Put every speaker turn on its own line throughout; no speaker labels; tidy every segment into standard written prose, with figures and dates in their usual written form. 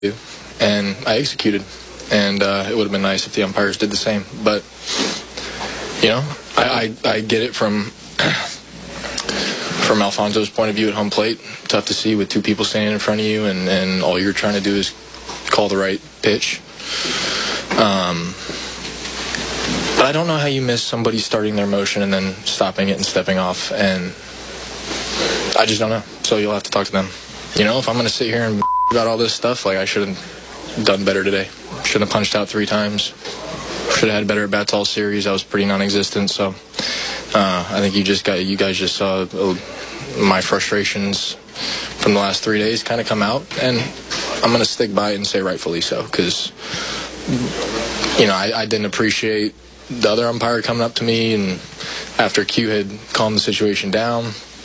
do, and I executed. And it would have been nice if the umpires did the same. But, I get it from Alfonso's point of view at home plate. Tough to see with two people standing in front of you, and all you're trying to do is call the right pitch. But I don't know how you miss somebody starting their motion and then stopping it and stepping off. And I just don't know. So you'll have to talk to them. If I'm going to sit here and about all this stuff, I should have done better today. Should have punched out 3 times. Should have had better at-bats all series. I was pretty non-existent. So I think you guys just saw my frustrations from the last 3 days kind of come out. And I'm going to stick by it and say rightfully so. Because, I didn't appreciate the other umpire coming up to me. And after Q had calmed the situation down,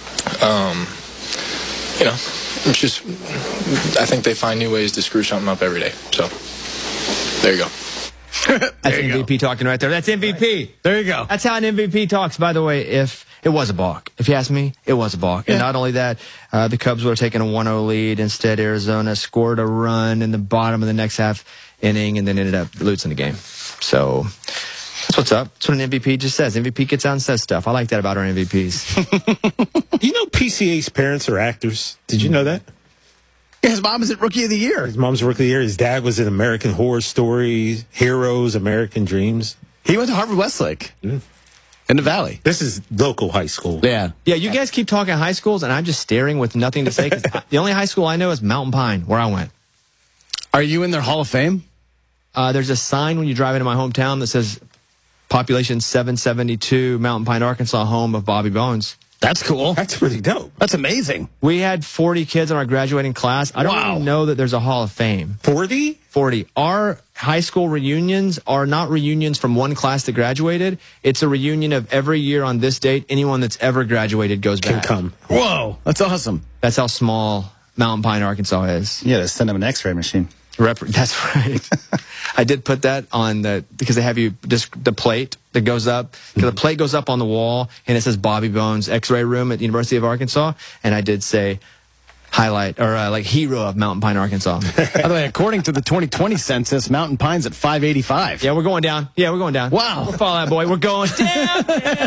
it's just, I think they find new ways to screw something up every day. So, there you go.
That's MVP talking right there. That's MVP.
There you go.
That's how an MVP talks, by the way. If it was a balk. If you ask me, it was a balk. Yeah. And not only that, the Cubs would have taken a 1-0 lead. Instead, Arizona scored a run in the bottom of the next half inning and then ended up losing the game. So that's what's up. That's what an MVP just says. MVP gets out and says stuff. I like that about our MVPs.
PCA's parents are actors. Did you know that?
Yeah, his mom is at Rookie of the Year.
His mom's Rookie of the Year. His dad was in American Horror Story, Heroes, American Dreams.
He went to Harvard Westlake in the Valley.
This is local high school.
Yeah.
Yeah, you guys keep talking high schools, and I'm just staring with nothing to say. 'Cause the only high school I know is Mountain Pine, where I went.
Are you in their Hall of Fame?
There's a sign when you drive into my hometown that says population 772, Mountain Pine, Arkansas, home of Bobby Bones.
That's cool.
That's pretty dope.
That's amazing.
We had 40 kids in our graduating class. I don't even know that there's a Hall of Fame.
40?
40. Our high school reunions are not reunions from one class that graduated. It's a reunion of every year on this date. Anyone that's ever graduated goes back.
Can come.
Whoa, that's awesome.
That's how small Mountain Pine, Arkansas is.
Yeah, to send them an X-ray machine.
That's right. I did put that on because they have the plate that goes up. The plate goes up on the wall, and it says Bobby Bones X-ray room at the University of Arkansas. And I did say highlight or hero of Mountain Pine, Arkansas.
By the way, according to the 2020 census, Mountain Pine's at 585.
Yeah, we're going down.
Wow.
We'll follow that boy. We're going down.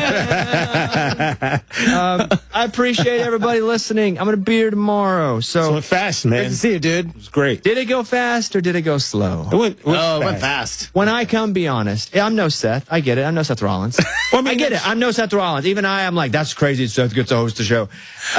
I appreciate everybody listening. I'm going to be here tomorrow. So
it went fast, man.
Good to see you, dude.
It was great.
Did it go fast or did it go slow?
It went
fast.
When I come, be honest. I'm no Seth. I get it. I'm no Seth Rollins. Well, I get it. I'm no Seth Rollins. Even I'm like, that's crazy. Seth gets to host the show.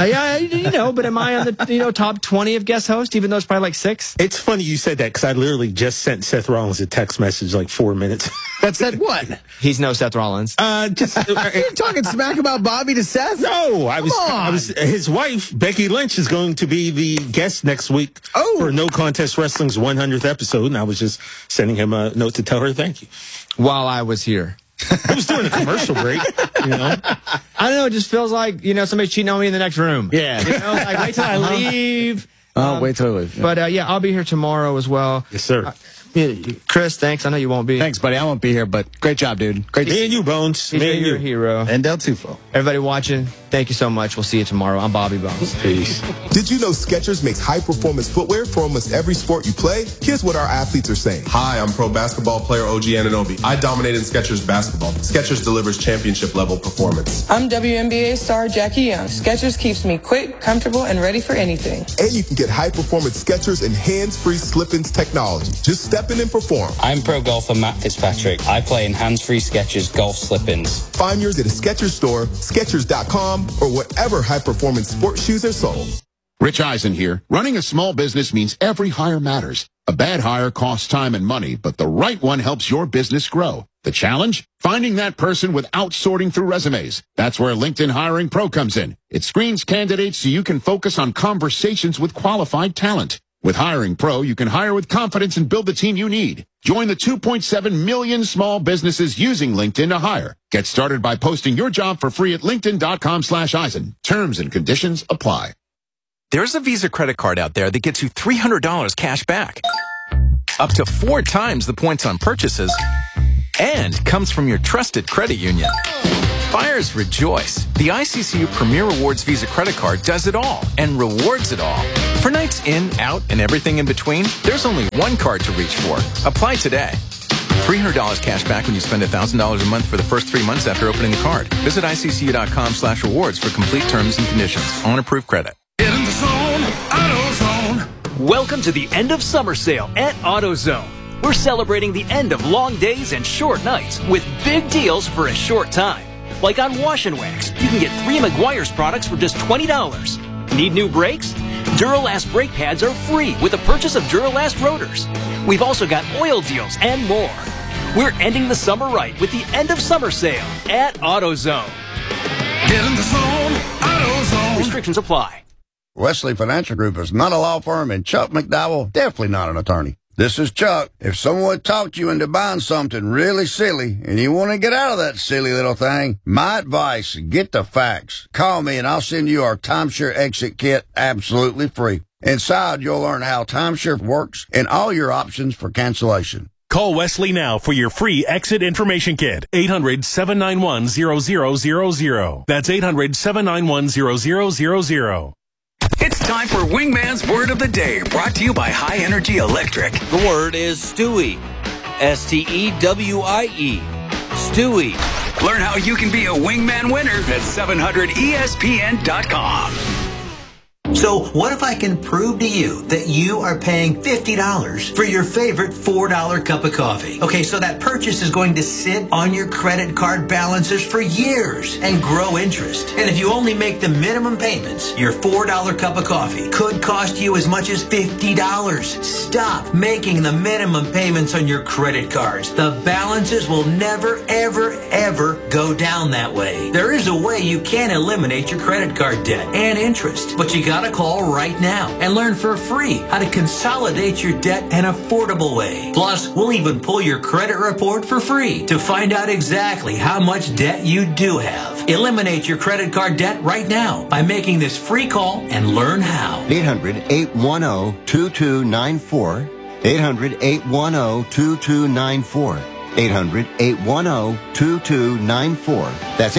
Yeah, but am I on the top 20 of guest hosts, even though it's probably like 6?
It's funny you said that because I literally just sent Seth Rollins a text message like 4 minutes.
That said what?
He's no Seth Rollins.
You're talking smack about Bobby to Seth?
No, I was. His wife Becky Lynch is going to be the guest next week for No Contest Wrestling's 100th episode, and I was just sending him a note to tell her thank you.
While I was here.
I was doing a commercial break,
I don't know, it just feels like, somebody's cheating on me in the next room.
Yeah.
Wait till I leave.
Wait till I leave.
Yeah. But, I'll be here tomorrow as well.
Yes, sir.
Chris, thanks. I know you won't be.
Thanks, buddy. I won't be here, but great job, dude. Great to see
and you, Bones.
Me and you're a hero.
And Del Tufo.
Everybody watching, thank you so much. We'll see you tomorrow. I'm Bobby Bones.
Peace.
Did you know Skechers makes high-performance footwear for almost every sport you play? Here's what our athletes are saying.
Hi, I'm pro basketball player OG Anunoby. I dominate in Skechers basketball. Skechers delivers championship-level performance.
I'm WNBA star Jackie Young. Skechers keeps me quick, comfortable, and ready for anything.
And you can get high-performance Skechers and hands-free slip-ins technology. Just step in and perform.
I'm pro golfer Matt Fitzpatrick. I play in hands-free Skechers golf slip-ins.
Find yours at a Skechers store, Skechers.com, or whatever high-performance sports shoes are sold.
Rich Eisen here. Running a small business means every hire matters. A bad hire costs time and money, but the right one helps your business grow. The challenge? Finding that person without sorting through resumes. That's where LinkedIn Hiring Pro comes in. It screens candidates so you can focus on conversations with qualified talent. With Hiring Pro, you can hire with confidence and build the team you need. Join the 2.7 million small businesses using LinkedIn to hire. Get started by posting your job for free at linkedin.com/Eisen. Terms and conditions apply.
There's a Visa credit card out there that gets you $300 cash back, up to 4 times the points on purchases, and comes from your trusted credit union. Buyers rejoice. The ICCU Premier Rewards Visa credit card does it all and rewards it all. For nights in, out, and everything in between, there's only one card to reach for. Apply today. $300 cash back when you spend $1,000 a month for the first 3 months after opening the card. Visit ICCU.com/rewards for complete terms and conditions. On approved credit.
Get in the zone, AutoZone. Welcome to the end of summer sale at AutoZone. We're celebrating the end of long days and short nights with big deals for a short time. Like on Wash and Wax, you can get 3 Meguiar's products for just $20. Need new brakes? Duralast brake pads are free with the purchase of Duralast rotors. We've also got oil deals and more. We're ending the summer right with the end of summer sale at AutoZone. Get in the zone, AutoZone. Restrictions apply.
Wesley Financial Group is not a law firm, and Chuck McDowell definitely not an attorney. This is Chuck. If someone talked you into buying something really silly and you want to get out of that silly little thing, my advice, get the facts. Call me and I'll send you our timeshare exit kit absolutely free. Inside, you'll learn how timeshare works and all your options for cancellation.
Call Wesley now for your free exit information kit. 800-791-0000. That's 800-791-0000.
It's time for Wingman's Word of the Day, brought to you by High Energy Electric.
The word is Stewie. S-T-E-W-I-E. Stewie.
Learn how you can be a Wingman winner at 700ESPN.com.
So what if I can prove to you that you are paying $50 for your favorite $4 cup of coffee? Okay, so that purchase is going to sit on your credit card balances for years and grow interest. And if you only make the minimum payments, your $4 cup of coffee could cost you as much as $50. Stop making the minimum payments on your credit cards. The balances will never, ever, ever go down that way. There is a way you can eliminate your credit card debt and interest, but you gotta call right now and learn for free how to consolidate your debt an affordable way. Plus, we'll even pull your credit report for free to find out exactly how much debt you do have. Eliminate your credit card debt right now by making this free call and learn how.
800-810-2294. 800-810-2294. 800-810-2294. That's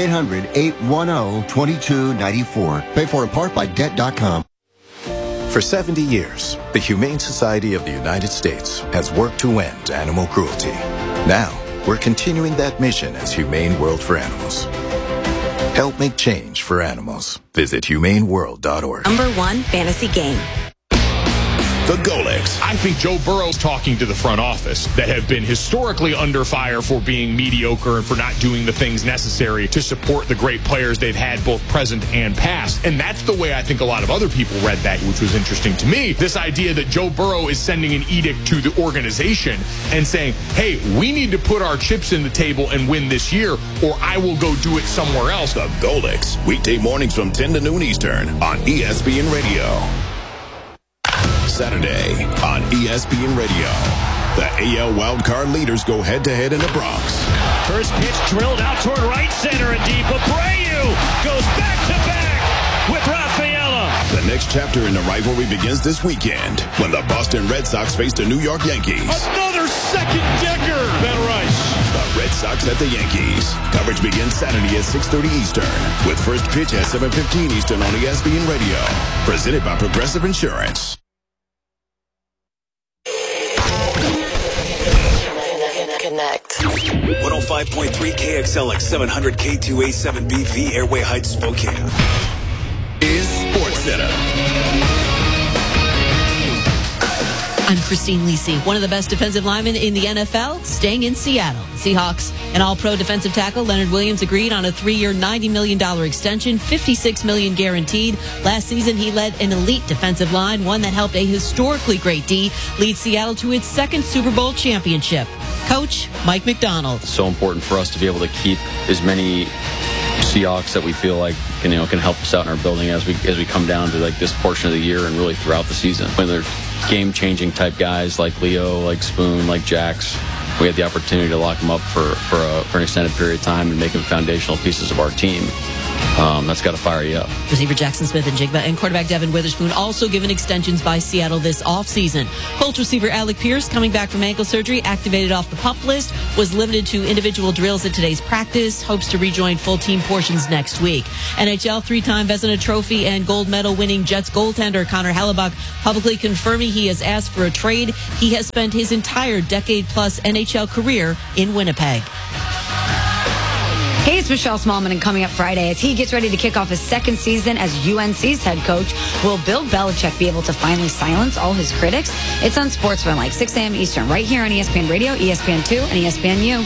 800-810-2294. Paid for in part by Debt.com.
For 70 years, the Humane Society of the United States has worked to end animal cruelty. Now, we're continuing that mission as Humane World for Animals. Help make change for animals. Visit humaneworld.org.
#1 fantasy game.
The Golics.
I think Joe Burrow's talking to the front office that have been historically under fire for being mediocre and for not doing the things necessary to support the great players they've had both present and past. And that's the way I think a lot of other people read that, which was interesting to me. This idea that Joe Burrow is sending an edict to the organization and saying, hey, we need to put our chips in the table and win this year, or I will go do it somewhere else.
The Golics. Weekday mornings from 10 to noon Eastern on ESPN Radio. Saturday on ESPN Radio. The AL wildcard leaders go head-to-head in the Bronx.
First pitch drilled out toward right center and deep. Abreu goes back-to-back with Rafaela.
The next chapter in the rivalry begins this weekend when the Boston Red Sox face the New York Yankees.
Another second-decker. Ben Rice.
The Red Sox at the Yankees. Coverage begins Saturday at 6:30 Eastern with first pitch at 7:15 Eastern on ESPN Radio. Presented by Progressive Insurance.
Connect.
105.3 KXLX 700 K2A7BV Airway Heights Spokane
is SportsCenter.
I'm Christine Lisi. One of the best defensive linemen in the NFL, staying in Seattle. Seahawks and all-pro defensive tackle Leonard Williams agreed on a 3-year, $90 million extension, $56 million guaranteed. Last season, he led an elite defensive line, one that helped a historically great D lead Seattle to its second Super Bowl championship. Coach Mike Macdonald.
It's so important for us to be able to keep as many Seahawks that we feel like can help us out in our building as we come down to like this portion of the year and really throughout the season. When they're game-changing type guys like Leo, like Spoon, like Jax, we had the opportunity to lock them up for an extended period of time and make them foundational pieces of our team. that's got to fire you up.
Receiver Jackson Smith-Njigba and quarterback Devin Witherspoon also given extensions by Seattle this offseason. Colts receiver Alec Pierce, coming back from ankle surgery, activated off the PUP list, was limited to individual drills at today's practice, hopes to rejoin full team portions next week. NHL three-time Vezina Trophy and gold medal winning Jets goaltender Connor Hellebuck publicly confirming he has asked for a trade. He has spent his entire decade-plus NHL career in Winnipeg.
Hey, it's Michelle Smallman, and coming up Friday, as he gets ready to kick off his second season as UNC's head coach, will Bill Belichick be able to finally silence all his critics? It's on Sportsmanlike, 6 a.m. Eastern, right here on ESPN Radio, ESPN2, and ESPNU.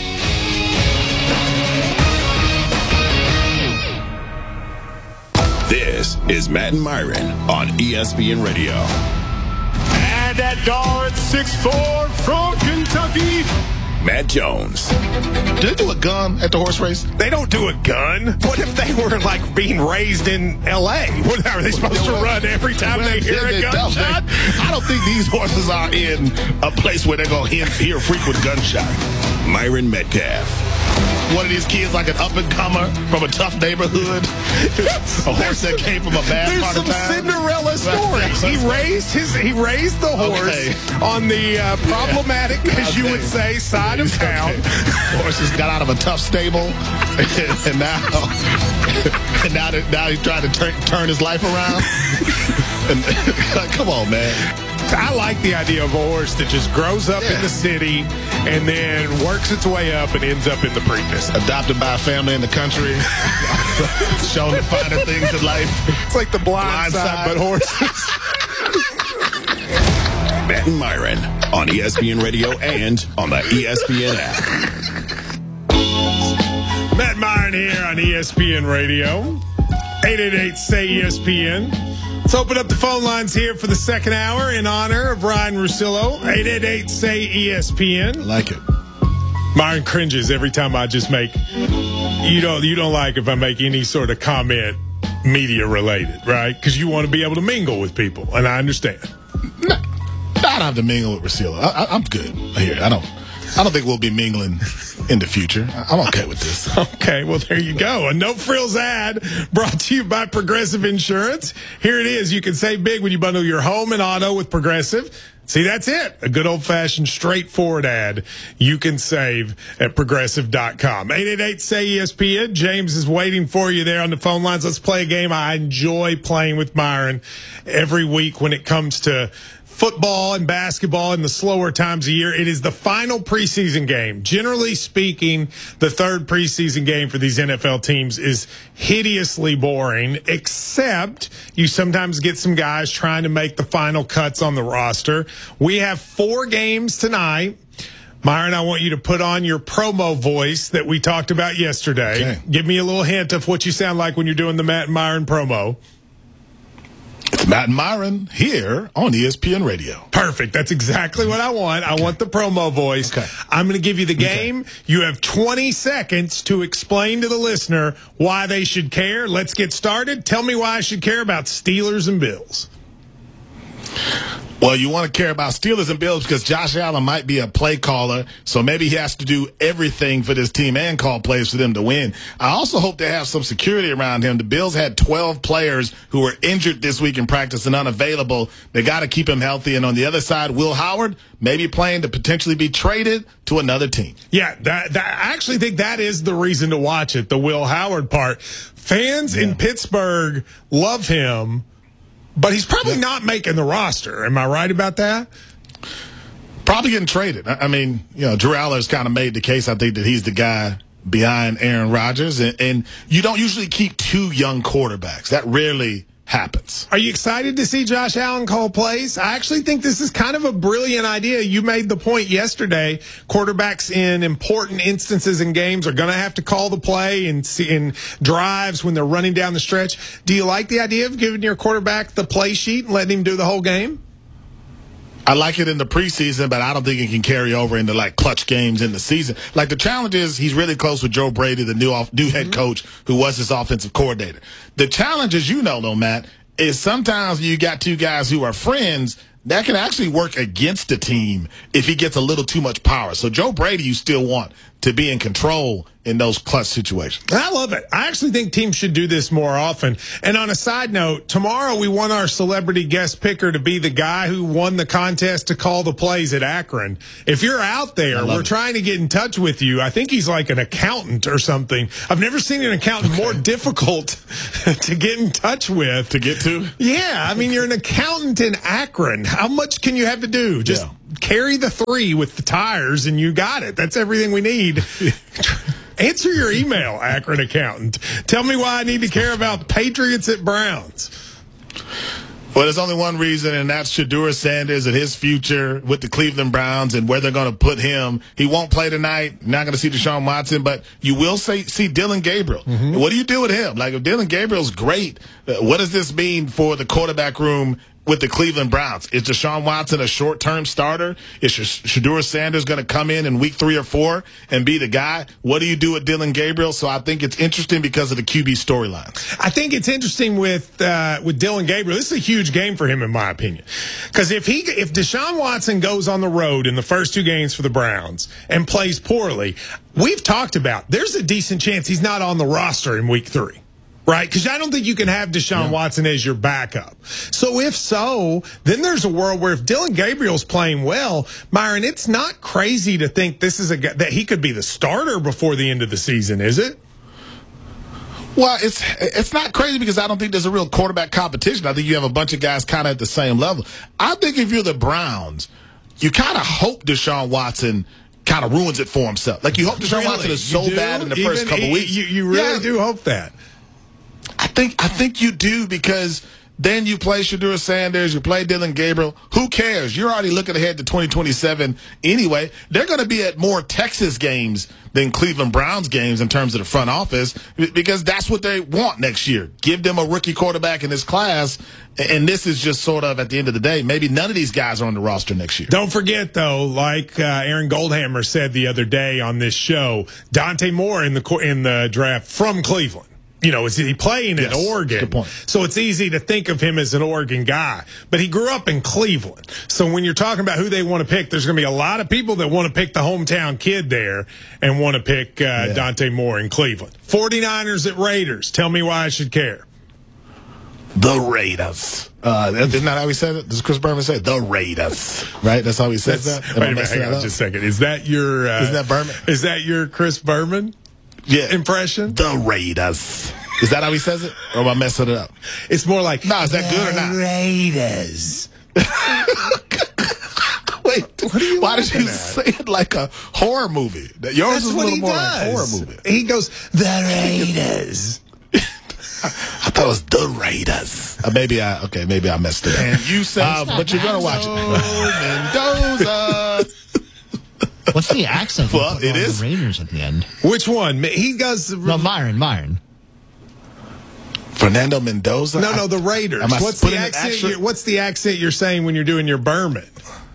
This is Matt and Myron on ESPN Radio.
And that guard, 6'4", from Kentucky,
Matt Jones.
Do they do a gun at the horse race?
They don't do a gun. What if they were like being raised in L.A.? What are they supposed to run every time they hear a gunshot?
I don't think these horses are in a place where they're going to hear frequent gunshots.
Myron Metcalf.
One of these kids like an up-and-comer from a tough neighborhood. A horse that came from a bad part of town.
There's some Cinderella stories. He raised the horse on the problematic, as you would say, side of town.
Horses got out of a tough stable, and now he's trying to turn his life around. Come on, man.
I like the idea of a horse that just grows up in the city and then works its way up and ends up in the Preakness.
Adopted by a family in the country. Shown the finer things in life.
It's like the blind side, but horses.
Matt and Myron on ESPN Radio and on the ESPN app.
Matt Myron here on ESPN Radio. 888-SAY-ESPN. Let's open up the phone lines here for the second hour in honor of Ryan Russillo. 888-SAY-ESPN.
I like it.
Myron cringes every time I just make, you don't like if I make any sort of comment media related, right? Because you want to be able to mingle with people, and I understand.
No, I don't have to mingle with Russillo. I'm good here. I don't think we'll be mingling in the future. I'm okay with this.
Okay, well, there you go. A no-frills ad brought to you by Progressive Insurance. Here it is. You can save big when you bundle your home and auto with Progressive. See, that's it. A good old-fashioned, straightforward ad you can save at Progressive.com. 888-SAY-ESPN. James is waiting for you there on the phone lines. Let's play a game. I enjoy playing with Myron every week when it comes to football and basketball in the slower times of year. It is the final preseason game. Generally speaking, the third preseason game for these NFL teams is hideously boring, except you sometimes get some guys trying to make the final cuts on the roster. We have 4 games tonight. Myron, I want you to put on your promo voice that we talked about yesterday.
Okay.
Give me a little hint of what you sound like when you're doing the Matt and Myron promo.
It's Matt and Myron here on ESPN Radio.
Perfect. That's exactly what I want. I want the promo voice.
Okay.
I'm going to give you the game. Okay. You have 20 seconds to explain to the listener why they should care. Let's get started. Tell me why I should care about Steelers and Bills.
Well, you want to care about Steelers and Bills because Josh Allen might be a play caller, so maybe he has to do everything for this team and call plays for them to win. I also hope they have some security around him. The Bills had 12 players who were injured this week in practice and unavailable. They got to keep him healthy. And on the other side, Will Howard maybe playing to potentially be traded to another team.
Yeah, I actually think that is the reason to watch it, the Will Howard part. Fans in Pittsburgh love him. But he's probably not making the roster. Am I right about that?
Probably getting traded. I mean, Drew Aller's kind of made the case, I think, that he's the guy behind Aaron Rodgers. And you don't usually keep 2 young quarterbacks. That rarely happens.
Are you excited to see Josh Allen call plays? I actually think this is kind of a brilliant idea. You made the point yesterday. Quarterbacks in important instances in games are going to have to call the play in drives when they're running down the stretch. Do you like the idea of giving your quarterback the play sheet and letting him do the whole game?
I like it in the preseason, but I don't think it can carry over into like clutch games in the season. Like the challenge is he's really close with Joe Brady, the new head coach who was his offensive coordinator. The challenge, as you know, though, Matt, is sometimes you got 2 guys who are friends that can actually work against the team if he gets a little too much power. So Joe Brady, you still want to be in control in those clutch situations.
I love it. I actually think teams should do this more often. And on a side note, tomorrow we want our celebrity guest picker to be the guy who won the contest to call the plays at Akron. If you're out there, we're trying to get in touch with you. I think he's like an accountant or something. I've never seen an accountant more difficult to get in touch with.
To get to?
Yeah. I mean, you're an accountant in Akron. How much can you have to do? Just carry the 3 with the tires and you got it. That's everything we need. Answer your email, Akron accountant. Tell me why I need to care about Patriots at Browns.
Well, there's only one reason, and that's Shedeur Sanders and his future with the Cleveland Browns and where they're going to put him. He won't play tonight. Not going to see Deshaun Watson, but you will see Dillon Gabriel. Mm-hmm. What do you do with him? Like, if Dillon Gabriel's great, what does this mean for the quarterback room with the Cleveland Browns? Is Deshaun Watson a short-term starter? Is Shedeur Sanders going to come in week 3 or 4 and be the guy? What do you do with Dillon Gabriel? So I think it's interesting because of the QB storyline.
I think it's interesting with Dillon Gabriel. This is a huge game for him, in my opinion, because if Deshaun Watson goes on the road in the first 2 games for the Browns and plays poorly, we've talked about there's a decent chance he's not on the roster in week 3. Right? Because I don't think you can have Deshaun Watson as your backup. So if so, then there's a world where if Dillon Gabriel's playing well, Myron, it's not crazy to think this is a guy that he could be the starter before the end of the season, is it?
Well, it's not crazy because I don't think there's a real quarterback competition. I think you have a bunch of guys kind of at the same level. I think if you're the Browns, you kind of hope Deshaun Watson kind of ruins it for himself. Like, you hope Deshaun Watson is so bad in the first couple weeks.
You really do hope that.
I think you do, because then you play Shedeur Sanders, you play Dillon Gabriel. Who cares? You're already looking ahead to 2027 anyway. They're going to be at more Texas games than Cleveland Browns games in terms of the front office, because that's what they want next year. Give them a rookie quarterback in this class, and this is just sort of, at the end of the day, maybe none of these guys are on the roster next year.
Don't forget, though, like Aaron Goldhammer said the other day on this show, Dante Moore in the draft from Cleveland. You know, is he playing in Oregon?
Good point.
So it's easy to think of him as an Oregon guy. But he grew up in Cleveland. So when you're talking about who they want to pick, there's going to be a lot of people that want to pick the hometown kid there and want to pick Dante Moore in Cleveland. 49ers at Raiders. Tell me why I should care.
The Raiders. Isn't that how he said it? Does Chris Berman say it? The Raiders? Right? That's how he says that?
Wait a minute, hang on just a second. Is that your...
Isn't that Berman?
Is that your Chris Berman? Impression?
The Raiders. Is that how he says it? Or am I messing it up?
It's more like,
no, is that good or not?
Raiders.
Wait, why did you say it like a horror movie? Yours is a little more like a horror movie.
He goes, the Raiders.
I thought it was the Raiders. Maybe I messed it up.
And you said,
but you're going to watch it. Mendoza.
What's the accent?
Well, it is
the Raiders at the end.
Which one? He goes.
No, Myron.
Fernando Mendoza.
No, the Raiders. What's the accent? What's the accent you're saying when you're doing your Berman?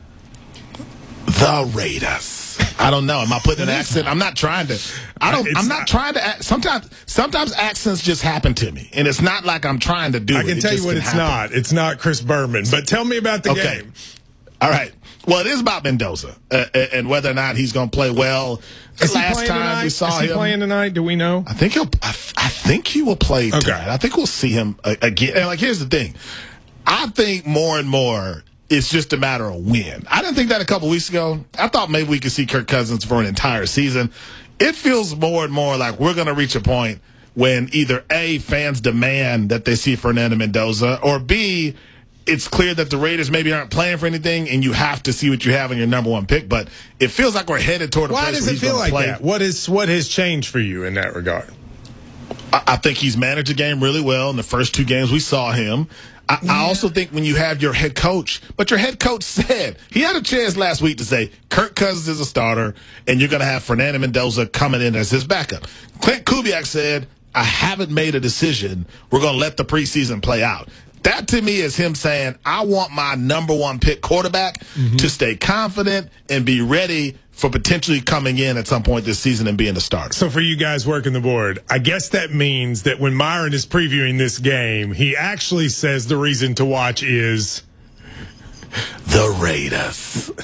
The Raiders. I don't know. Am I putting an accent? I'm not trying to. I'm not trying to. Sometimes accents just happen to me, and it's not like I'm trying to do it.
I can tell you what it's not. It's not Chris Berman. But tell me about the game.
All right. Well, it is about Mendoza and whether or not he's going to play well.
Is he playing tonight? Do we know?
I think he will play tonight. I think we'll see him again. And here's the thing. I think more and more it's just a matter of when. I didn't think that a couple weeks ago. I thought maybe we could see Kirk Cousins for an entire season. It feels more and more like we're going to reach a point when either A, fans demand that they see Fernando Mendoza, or B, it's clear that the Raiders maybe aren't playing for anything, and you have to see what you have in your number 1 pick. But it feels like we're headed toward a place where he's going to play. Why does it feel like
that? What has changed for you in that regard?
I think he's managed the game really well in the first 2 games we saw him. I also think when you have your head coach, but your head coach said, he had a chance last week to say, Kirk Cousins is a starter, and you're going to have Fernando Mendoza coming in as his backup. Clint Kubiak said, I haven't made a decision. We're going to let the preseason play out. That, to me, is him saying, I want my number 1 pick quarterback to stay confident and be ready for potentially coming in at some point this season and being the starter.
So for you guys working the board, I guess that means that when Myron is previewing this game, he actually says the reason to watch is
the Raiders.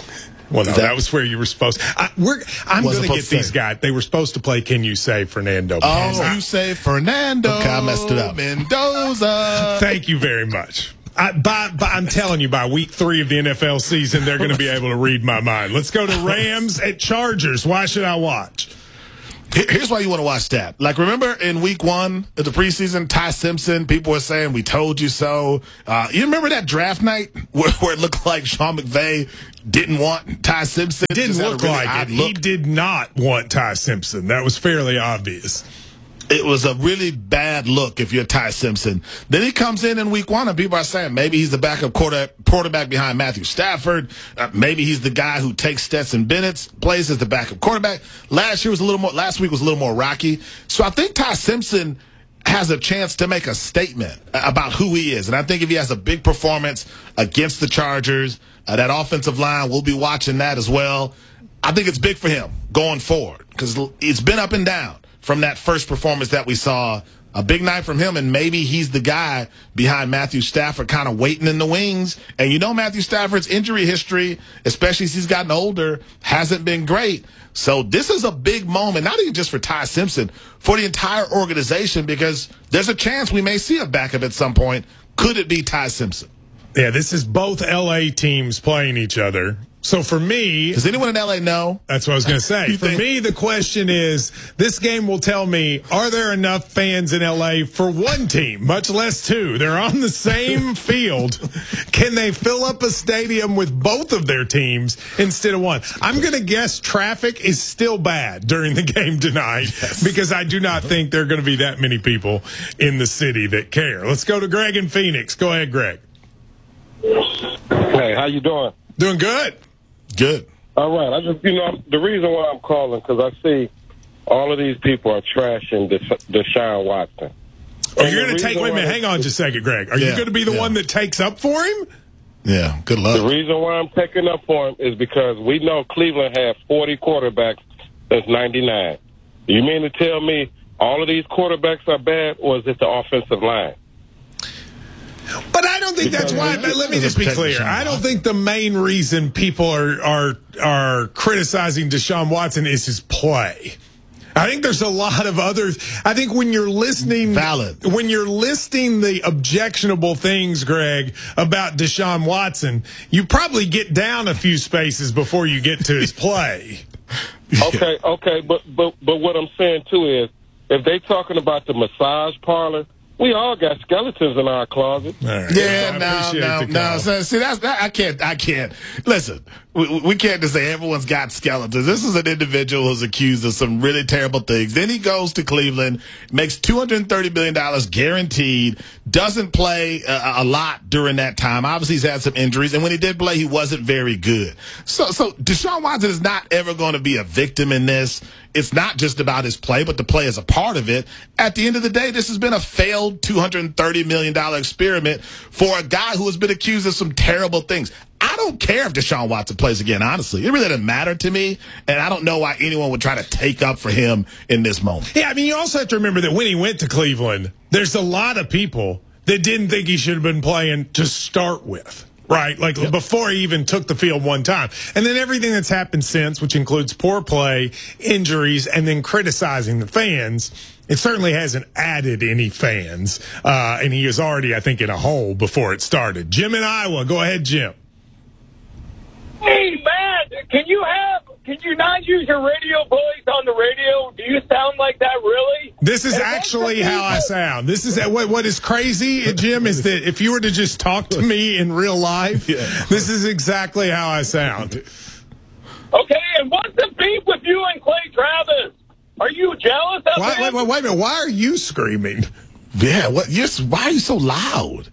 Well, no, that was where you were supposed. I'm going to get these guys. They were supposed to play "Can You Say Fernando?"
Oh, you say Fernando? Okay, I messed it up. Mendoza.
Thank you very much. I'm telling you, by week 3 of the NFL season, they're going to be able to read my mind. Let's go to Rams at Chargers. Why should I watch?
Here's why you want to watch that. Like, remember in week 1 of the preseason, Ty Simpson, people were saying, we told you so. You remember that draft night where it looked like Sean McVay didn't want Ty Simpson?
It didn't look like it. He did not want Ty Simpson. That was fairly obvious.
It was a really bad look if you're Ty Simpson. Then he comes in week 1, and people are saying maybe he's the backup quarterback behind Matthew Stafford. Maybe he's the guy who takes Stetson Bennett's place as the backup quarterback. Last week was a little more rocky. So I think Ty Simpson has a chance to make a statement about who he is. And I think if he has a big performance against the Chargers, that offensive line, we'll be watching that as well. I think it's big for him going forward because it's been up and down from that first performance that we saw. A big night from him, and maybe he's the guy behind Matthew Stafford kind of waiting in the wings. And you know Matthew Stafford's injury history, especially as he's gotten older, hasn't been great. So this is a big moment, not even just for Ty Simpson, for the entire organization, because there's a chance we may see a backup at some point. Could it be Ty Simpson?
Yeah, this is both L.A. teams playing each other. So for me...
Does anyone in L.A. know?
That's what I was going to say. For me, the question is, this game will tell me, are there enough fans in L.A. for one team, much less 2? They're on the same field. Can they fill up a stadium with both of their teams instead of one? I'm going to guess traffic is still bad during the game tonight because I do not think there are going to be that many people in the city that care. Let's go to Greg in Phoenix. Go ahead, Greg.
Hey, how you doing?
Doing good.
Good.
All right. The reason why I'm calling, because I see all of these people are trashing Deshaun Watson.
Are you going to take, wait a minute, hang on just a second, Greg. Are you going to be the one that takes up for him?
Yeah, good luck.
The reason why I'm taking up for him is because we know Cleveland had 40 quarterbacks since 99. You mean to tell me all of these quarterbacks are bad, or is it the offensive line?
But I don't think that's why. Let me just be clear. I don't think the main reason people are criticizing Deshaun Watson is his play. I think there's a lot of others. I think when you're listening, when you're listing the objectionable things, Greg, about Deshaun Watson, you probably get down a few spaces before you get to his play.
Okay, but what I'm saying too is, if they talking about the massage parlor, we all got skeletons in our closet.
Right. Yeah, no. So, see, I can't. Listen, we can't just say everyone's got skeletons. This is an individual who's accused of some really terrible things. Then he goes to Cleveland, makes $230 million guaranteed, doesn't play a lot during that time. Obviously, he's had some injuries, and when he did play, he wasn't very good. So Deshaun Watson is not ever going to be a victim in this. It's not just about his play, but the play is a part of it. At the end of the day, this has been a failed $230 million experiment for a guy who has been accused of some terrible things. I don't care if Deshaun Watson plays again, honestly. It really doesn't matter to me, and I don't know why anyone would try to take up for him in this moment.
Yeah, I mean, you also have to remember that when he went to Cleveland, there's a lot of people that didn't think he should have been playing to start with. Right, like before he even took the field one time. And then everything that's happened since, which includes poor play, injuries, and then criticizing the fans, it certainly hasn't added any fans. And he is already, I think, in a hole before it started. Jim in Iowa. Go ahead, Jim.
Hey, man, can you not use your radio voice on the radio? Do you sound like that, really?
This is actually how I sound. This is what is crazy, Jim, is that if you were to just talk to me in real life, this is exactly how I sound.
Okay, and what's the beef with you and Clay Travis? Are you jealous of him?
Wait a minute. Why are you screaming?
Yeah, why are you so loud?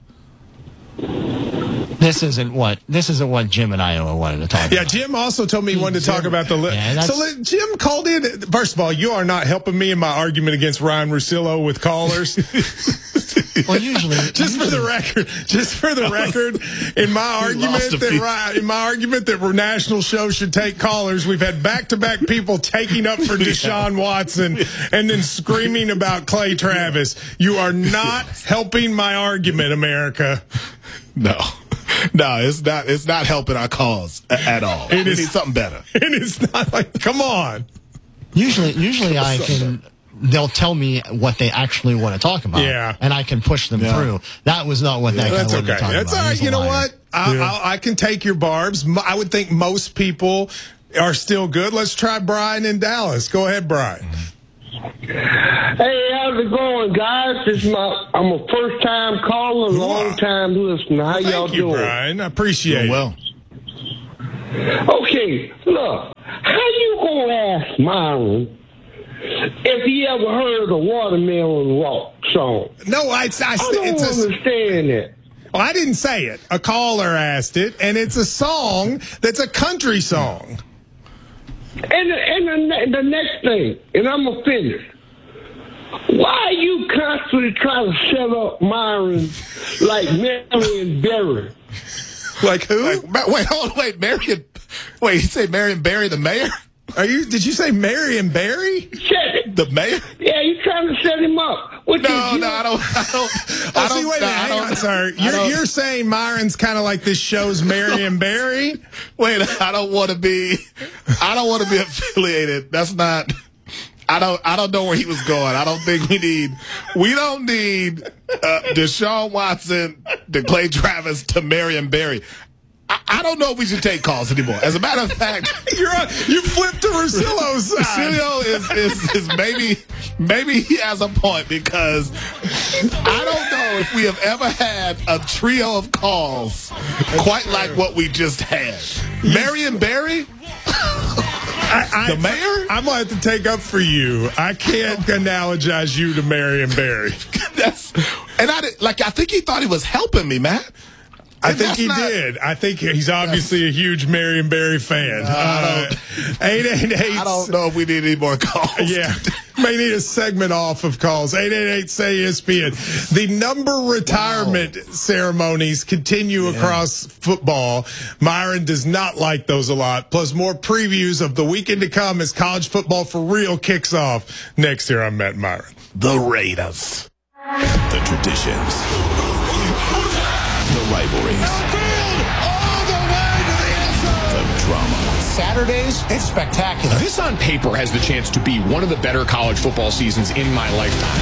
This isn't what Jim and Iowa wanted to talk about.
Yeah, Jim also told me he wanted to talk about the list. Jim called in. First of all, you are not helping me in my argument against Ryan Russillo with callers.
Well, usually,
for the record, in my argument that national shows should take callers, we've had back-to-back people taking up for Deshaun Watson and then screaming about Clay Travis. You are not helping my argument, America.
No. No, it's not helping our cause at all. We need something better.
And it's not like, come on.
Usually I can. They'll tell me what they actually want to talk about, and I can push them through. That was not what that guy wanted to talk about.
That's all right. You know what? I can take your barbs. I would think most people are still good. Let's try Brian in Dallas. Go ahead, Brian.
Hey, how's it going, guys? I'm a first-time caller, long-time listener. How y'all doing?
Thank you, Brian. I appreciate it.
Well.
Okay, look. How you going to ask Myron if he ever heard the Watermelon Rock song?
No, I
don't understand it.
Well, I didn't say it. A caller asked it, and it's a song that's a country song.
And the next thing, and I'm going to finish. Why are you constantly trying to set up Myron like Marion Barry?
Like who?
Marion. Wait, you say Marion Barry, the mayor?
Did you say Marion Barry?
The
mayor?
Yeah, you trying to set him up.
I don't. See, wait a minute, hang on, sir. You're saying Myron's kind of like this show's Marion Barry?
Wait, I don't want to be affiliated. That's not. I don't know where he was going. I don't think we don't need Deshaun Watson to Clay Travis to Marion Barry. I don't know if we should take calls anymore. As a matter of fact,
you flipped to Russillo's side.
Russillo is maybe he has a point, because I don't know if we have ever had a trio of calls quite like what we just had. Marion Barry? The mayor?
I'm going to have to take up for you. I can't analogize you to Marion Barry.
I think he thought he was helping me, man.
I think he did. I think he's obviously a huge Marion Barry fan. 888.
I don't know if we need any more calls.
Yeah. May need a segment off of calls. 888-SAY-ESPN. The number retirement ceremonies continue across football. Myron does not like those a lot. Plus more previews of the weekend to come as college football for real kicks off. Next year on Matt Myron.
The Raiders.
The traditions. The rivalries. The drama.
Saturdays, it's spectacular.
This on paper has the chance to be one of the better college football seasons in my lifetime.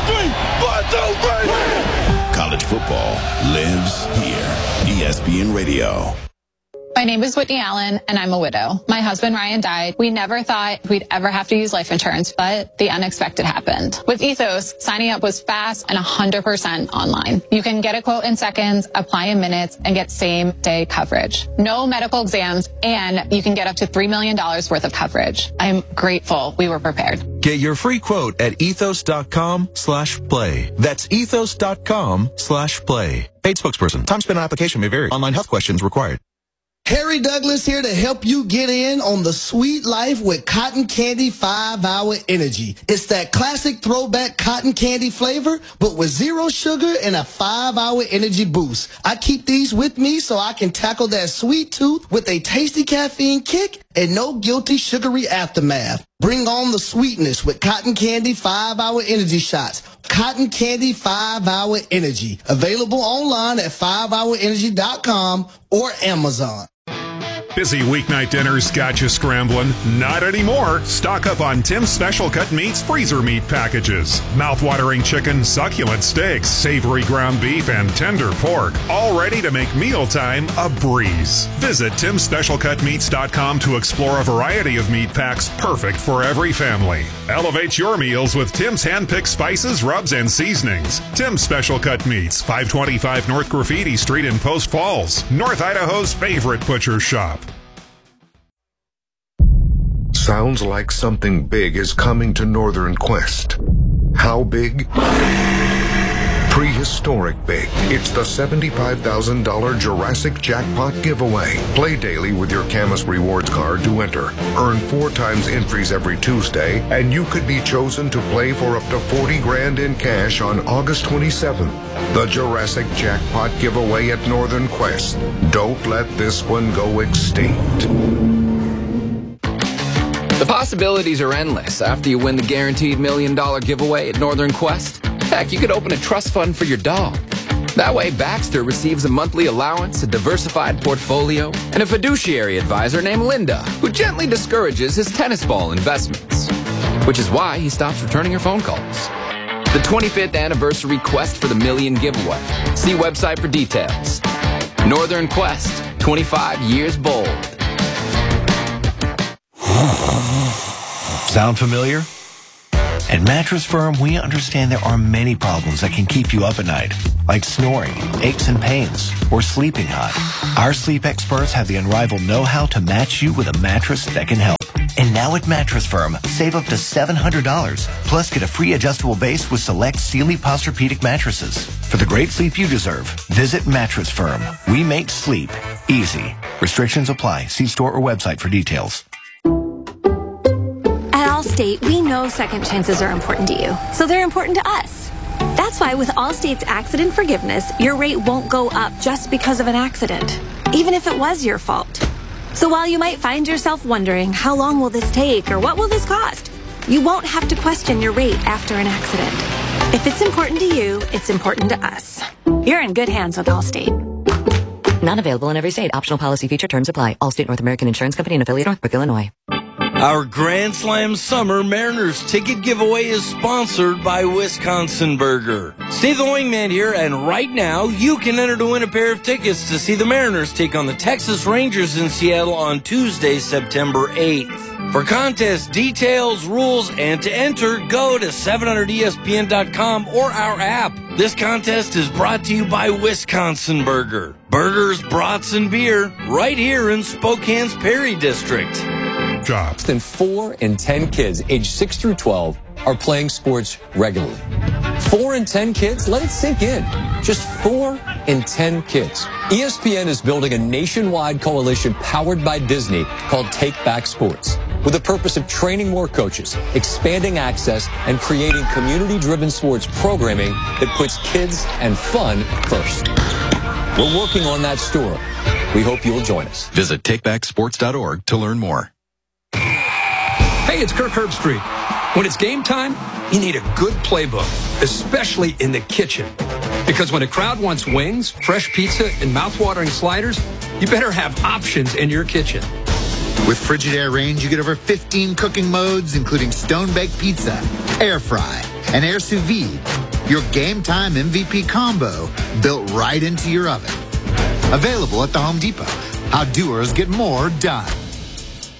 College football lives here. ESPN Radio.
My name is Whitney Allen, and I'm a widow. My husband, Ryan, died. We never thought we'd ever have to use life insurance, but the unexpected happened. With Ethos, signing up was fast and 100% online. You can get a quote in seconds, apply in minutes, and get same-day coverage. No medical exams, and you can get up to $3 million worth of coverage. I'm grateful we were prepared.
Get your free quote at ethos.com/play. That's ethos.com/play. Paid spokesperson. Time spent on application may vary. Online health questions required.
Harry Douglas here to help you get in on the sweet life with Cotton Candy 5-Hour Energy. It's that classic throwback cotton candy flavor, but with 0 sugar and a 5-hour energy boost. I keep these with me so I can tackle that sweet tooth with a tasty caffeine kick and no guilty sugary aftermath. Bring on the sweetness with Cotton Candy 5-Hour Energy Shots. Cotton Candy 5-Hour Energy. Available online at 5hourenergy.com or Amazon.
Busy weeknight dinners got you scrambling? Not anymore. Stock up on Tim's Special Cut Meats freezer meat packages. Mouth-watering chicken, succulent steaks, savory ground beef, and tender pork. All ready to make mealtime a breeze. Visit Tim'sSpecialCutMeats.com to explore a variety of meat packs perfect for every family. Elevate your meals with Tim's hand-picked spices, rubs, and seasonings. Tim's Special Cut Meats, 525 North Graffiti Street in Post Falls, North Idaho's favorite butcher shop.
Sounds like something big is coming to Northern Quest. How big? Prehistoric big. It's the $75,000 Jurassic Jackpot giveaway. Play daily with your Camus Rewards card to enter. Earn 4 times entries every Tuesday, and you could be chosen to play for up to $40,000 in cash on August 27th. The Jurassic Jackpot giveaway at Northern Quest. Don't let this one go extinct.
The possibilities are endless after you win the guaranteed $1 million giveaway at Northern Quest. Heck, you could open a trust fund for your dog. That way, Baxter receives a monthly allowance, a diversified portfolio, and a fiduciary advisor named Linda, who gently discourages his tennis ball investments. Which is why he stops returning her phone calls. The 25th anniversary Quest for the Million giveaway. See website for details. Northern Quest, 25 years bold.
Sound familiar? At Mattress Firm, we understand there are many problems that can keep you up at night, like snoring, aches and pains, or sleeping hot. Our sleep experts have the unrivaled know-how to match you with a mattress that can help. And now at Mattress Firm, save up to $700, plus get a free adjustable base with select Sealy Posturepedic mattresses. For the great sleep you deserve, visit Mattress Firm. We make sleep easy. Restrictions apply. See store or website for details.
At Allstate, we know second chances are important to you, so they're important to us. That's why with Allstate's accident forgiveness, your rate won't go up just because of an accident, even if it was your fault. So while you might find yourself wondering, how long will this take or what will this cost? You won't have to question your rate after an accident. If it's important to you, it's important to us. You're in good hands with Allstate.
Not available in every state. Optional policy feature terms apply. Allstate North American Insurance Company and affiliate, Northbrook, Illinois.
Our Grand Slam Summer Mariners ticket giveaway is sponsored by Wisconsin Burger. Steve the Wingman here, and right now you can enter to win a pair of tickets to see the Mariners take on the Texas Rangers in Seattle on Tuesday, September 8th. For contest details, rules, and to enter, go to 700ESPN.com or our app. This contest is brought to you by Wisconsin Burger. Burgers, brats, and beer right here in Spokane's Perry District.
Less than 4 in 10 kids aged 6 through 12 are playing sports regularly. 4 in 10 kids? Let it sink in. Just 4 in 10 kids. ESPN is building a nationwide coalition powered by Disney called Take Back Sports, with the purpose of training more coaches, expanding access, and creating community-driven sports programming that puts kids and fun first. We're working on that story. We hope you'll join us.
Visit takebacksports.org to learn more.
Hey, it's Kirk Herbstreit. When it's game time, you need a good playbook, especially in the kitchen. Because when a crowd wants wings, fresh pizza, and mouthwatering sliders, you better have options in your kitchen.
With Frigidaire Range, you get over 15 cooking modes, including stone-baked pizza, air fry, and air sous vide. Your game time MVP combo built right into your oven. Available at the Home Depot. How doers get more done.